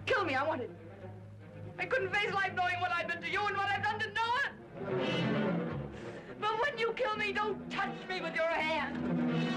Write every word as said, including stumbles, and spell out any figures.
Kill me, I want it. I couldn't face life knowing what I've done to you and what I've done to Noah. But when you kill me, don't touch me with your hand.